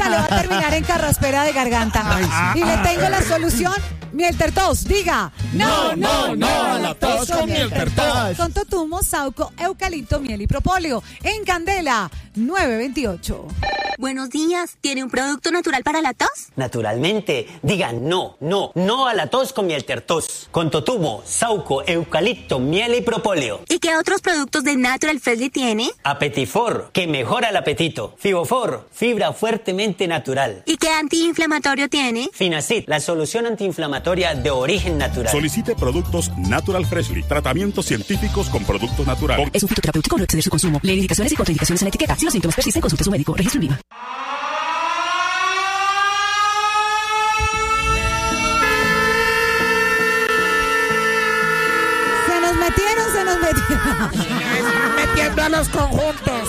tóxica le va a terminar en carraspera de garganta. Y le tengo la solución. Mieltertos, diga. No a la tos con Mieltertos. Con totumo, sauco, eucalipto, miel y propóleo. En Candela, 928. Buenos días. ¿Tiene un producto natural para la tos? Naturalmente, digan no a la tos con Mieltertos. Con totumo, sauco, eucalipto, miel y propóleo. ¿Y qué otros productos de Natural Freshly tiene? Apetifor, que mejora el apetito. Fibofor, fibra fuertemente natural. ¿Y qué antiinflamatorio tiene? Finacid, la solución antiinflamatoria de origen natural. Solicite productos Natural Freshly. Tratamientos científicos con productos naturales. Es un fitoterapéutico, no exceder su consumo. Lee indicaciones y contraindicaciones en la etiqueta. Si los síntomas persisten, consulte a su médico. Registro INVIMA. Se nos metieron. Metiendo a los conjuntos.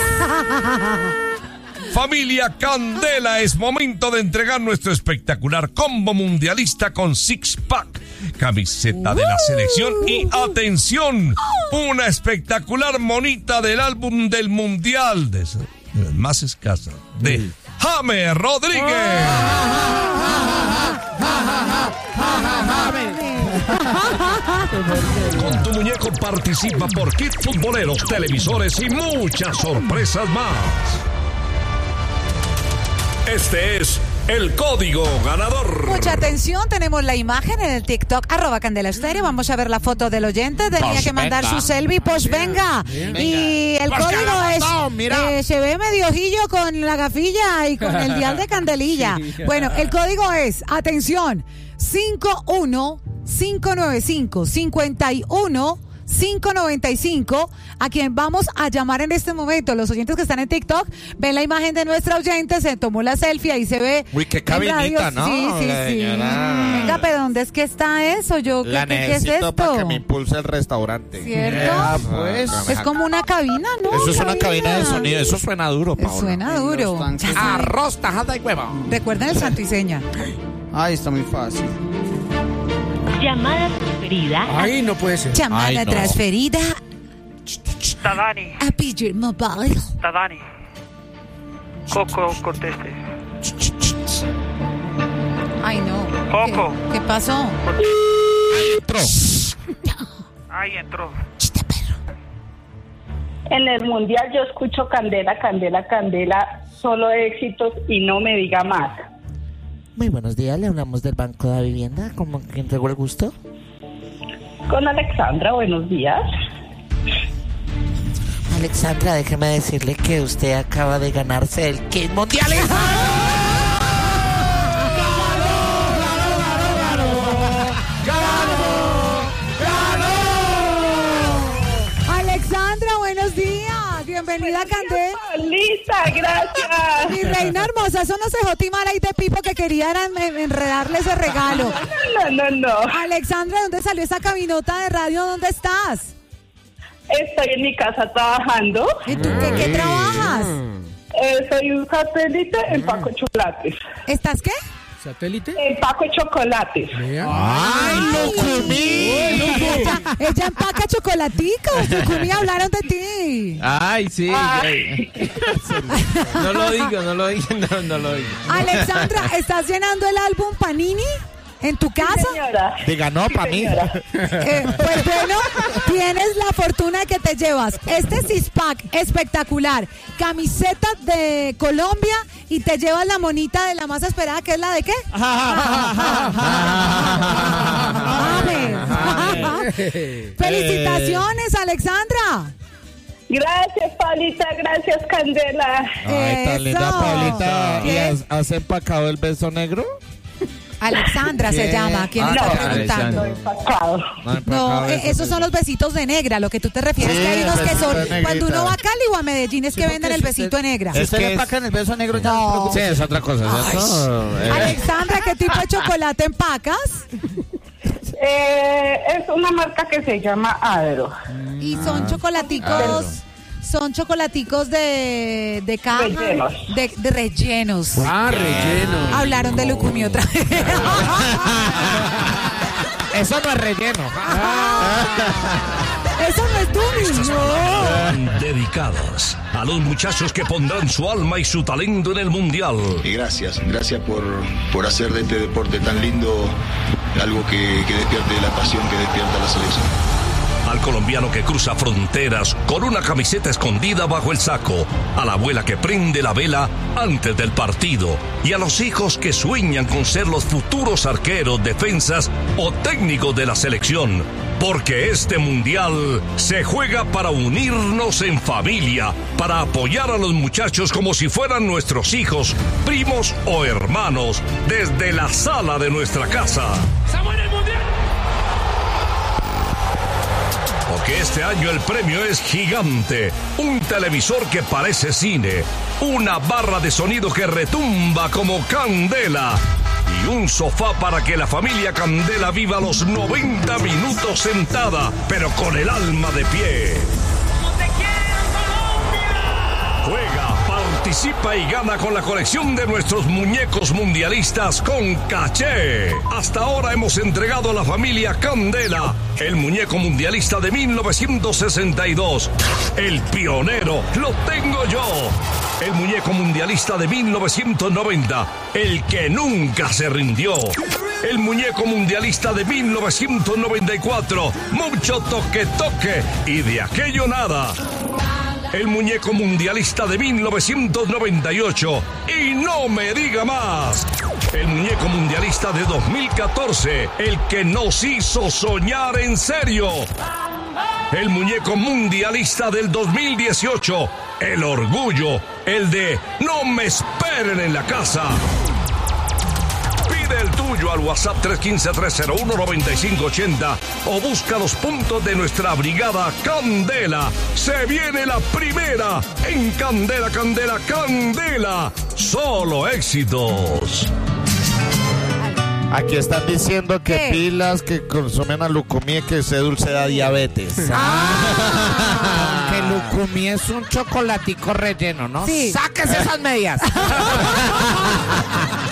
Familia Candela, es momento de entregar nuestro espectacular combo mundialista con Six Pack, camiseta de la selección y atención, una espectacular monita del álbum del mundial de las más escasas de James Rodríguez. Con tu muñeco participa por kit futboleros, televisores y muchas sorpresas más. Este es el código ganador. Mucha atención, tenemos la imagen en el TikTok, @CandelaStéreo. Vamos a ver la foto del oyente. Tenía que mandar su selfie, pues venga. Y el código es, se ve medio ojillo con la gafilla y con el dial de candelilla. Bueno, el código es, atención, 51595 a quien vamos a llamar en este momento. Los oyentes que están en TikTok ven la imagen de nuestra oyente, se tomó la selfie, ahí se ve. Uy, qué cabinita, ¿no? Sí. Venga, pero ¿dónde es que está eso? La ¿qué es necesito esto? para que me impulse el restaurante. ¿Cierto? Pues. Es como una cabina, ¿no? Eso es una cabina de sonido. Eso suena duro, Paola. Suena duro. Arroz, tajada y huevo. Recuerden el santo y seña. Ay, está muy fácil. Llamada transferida. Ay, no puede ser. Llamada transferida Está Dani. a Pidgeot Mobile. Está Dani. Coco, conteste. Ay, no. Coco. ¿Qué pasó? Entró. Ahí entró. En el mundial yo escucho Candela, Candela, Candela, solo éxitos y no me diga más. Muy buenos días, le hablamos del Banco de la Vivienda, ¿con quién tengo el gusto? Con Alexandra, buenos días. Alexandra, déjeme decirle que usted acaba de ganarse el kit mundial. Alexandra, buenos días. Bienvenida, Candela. Lista, gracias. Mi reina hermosa, eso no se dejó timar ahí de Pipo que quería enredarle ese regalo. No. Alexandra, ¿dónde salió esa cabinota de radio? ¿Dónde estás? Estoy en mi casa trabajando. ¿Y tú qué trabajas? Soy un satélite, empaco chocolates. ¿Estás qué? ¿Satélite? Empaco chocolates. ¡Ay, Lucumí! Ella empaca chocolaticos. Lucumí, hablaron de ti. Ay, sí. Ay. No lo digo. Alexandra, ¿estás llenando el álbum Panini en tu casa? Señora. Diga no, para mí. Pues bueno, tienes la fortuna de que te llevas este six-pack espectacular, camiseta de Colombia y te llevas la monita de la más esperada, que es la de ¿qué? Felicitaciones, Alexandra. Gracias, Paulita, gracias, Candela. Ay, tan linda, Eso. Paulita. ¿Y ¿Qué? has empacado el beso negro? Alexandra se llama. ¿Quién está preguntando? Empacado. No, esos son los besitos de negra. Lo que tú te refieres Sí, que hay unos que besito son. de negrita. Cuando uno va a Cali o a Medellín es que venden el besito de negra. Es que empacan el beso negro ya. No. Sí, es otra cosa. Alexandra, ¿qué tipo de chocolate empacas? Es una marca que se llama Adro. Y son chocolaticos. Son chocolaticos de caja. Rellenos. De rellenos. Relleno. Hablaron de Lucumí otra vez. Eso no es relleno. Eso no es tuning, no. Dedicadas a los muchachos que pondrán su alma y su talento en el Mundial. Y gracias por hacer de este deporte tan lindo algo que despierte la pasión que despierta la selección. Al colombiano que cruza fronteras con una camiseta escondida bajo el saco, a la abuela que prende la vela antes del partido y a los hijos que sueñan con ser los futuros arqueros, defensas o técnicos de la selección. Porque este mundial se juega para unirnos en familia, para apoyar a los muchachos como si fueran nuestros hijos, primos o hermanos, desde la sala de nuestra casa. ¡Estamos en el mundial! Porque este año el premio es gigante, un televisor que parece cine, una barra de sonido que retumba como candela y un sofá para que la familia Candela viva los 90 minutos sentada, pero con el alma de pie. Juega, participa y gana con la colección de nuestros muñecos mundialistas con caché. Hasta ahora hemos entregado a la familia Candela el muñeco mundialista de 1962. El pionero lo tengo yo. El muñeco mundialista de 1990. El que nunca se rindió. El muñeco mundialista de 1994. Mucho toque y de aquello nada. El muñeco mundialista de 1998 y no me diga más. El muñeco mundialista de 2014, el que nos hizo soñar en serio. El muñeco mundialista del 2018, el orgullo, el de no me esperen en la casa. Pide el tuyo al WhatsApp 315-301-9580 o busca los puntos de nuestra brigada Candela. Se viene la primera en Candela, Candela, Candela. Solo éxitos. Aquí están diciendo que ¿qué? pilas que consumen alucumí, que ese dulce da diabetes. Que lucumí es un chocolatico relleno, ¿no? Sí. ¡Sáquese esas medias!